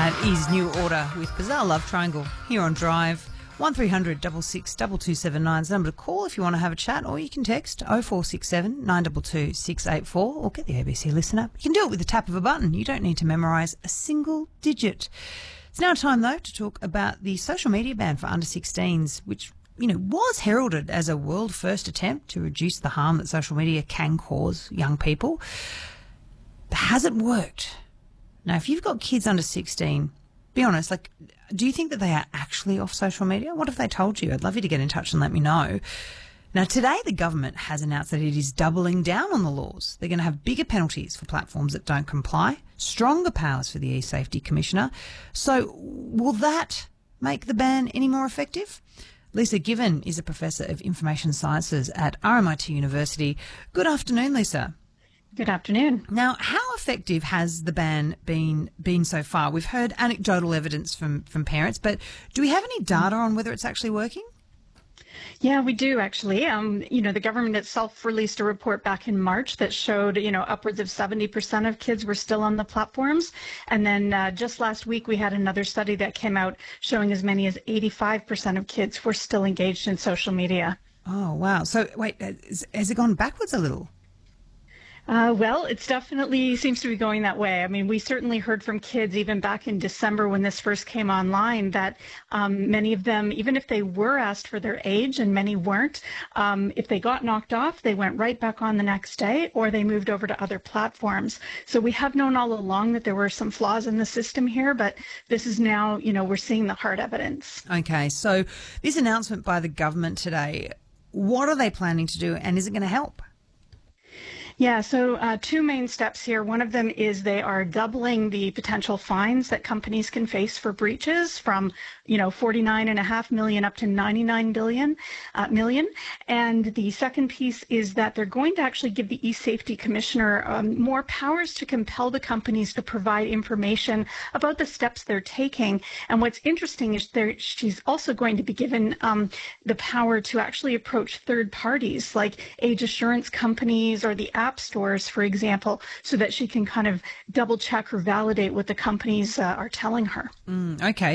That is New Order with Bizarre Love Triangle here on Drive. 1300 66 2279 is the number to call if you want to have a chat, or you can text 0467 922 684 or get the ABC Listen app. You can do it with the tap of a button. You don't need to memorise a single digit. It's now time, though, to talk about the social media ban for under 16s, which was heralded as a world first attempt to reduce the harm that social media can cause young people. But has it worked? Now, if you've got kids under 16, be honest, do you think that they are actually off social media? What have they told you? I'd love you to get in touch and let me know. Now, today the government has announced that it is doubling down on the laws. They're going to have bigger penalties for platforms that don't comply, stronger powers for the e-Safety Commissioner. So will that make the ban any more effective? Lisa Given is a Professor of Information Sciences at RMIT University. Good afternoon, Lisa. Good afternoon. Now, how effective has the ban been so far? We've heard anecdotal evidence from parents, but do we have any data on whether it's actually working? Yeah, we do actually. The government itself released a report back in March that showed, upwards of 70% of kids were still on the platforms. And then just last week, we had another study that came out showing as many as 85% of kids were still engaged in social media. Oh, wow. So wait, has it gone backwards a little? Well, it definitely seems to be going that way. I mean, we certainly heard from kids even back in December when this first came online that many of them, even if they were asked for their age, and many weren't, if they got knocked off, they went right back on the next day, or they moved over to other platforms. So we have known all along that there were some flaws in the system here, but this is now, we're seeing the hard evidence. Okay, so this announcement by the government today, what are they planning to do, and is it going to help? Yeah, so two main steps here. One of them is they are doubling the potential fines that companies can face for breaches from, 49.5 million up to 99 million. And the second piece is that they're going to actually give the e-Safety Commissioner more powers to compel the companies to provide information about the steps they're taking. And what's interesting is she's also going to be given the power to actually approach third parties like age assurance companies or the app stores, for example, so that she can kind of double check or validate what the companies are telling her. Okay.